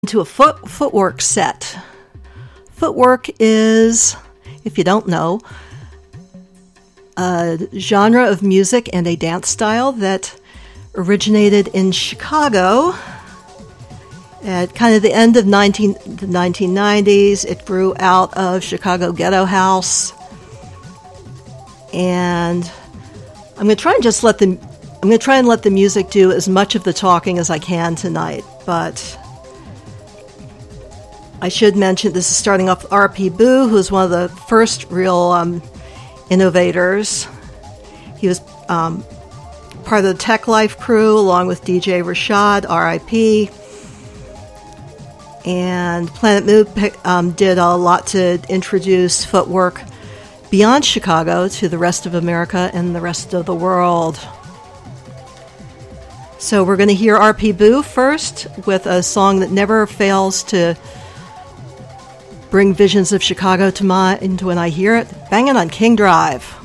To a footwork set. Footwork is, if you don't know, a genre of music and a dance style that originated in Chicago at kind of the end of the 1990s. It grew out of Chicago Ghetto House, and I'm going to try and let the music do as much of the talking as I can tonight, but I should mention this is starting off with R.P. Boo, who was one of the first real innovators. He was part of the Tech Life crew, along with DJ Rashad, R.I.P. And Planet Mu did a lot to introduce footwork beyond Chicago to the rest of America and the rest of the world. So we're going to hear R.P. Boo first with a song that never fails to bring visions of Chicago to mind when I hear it. Bangin' on King Drive.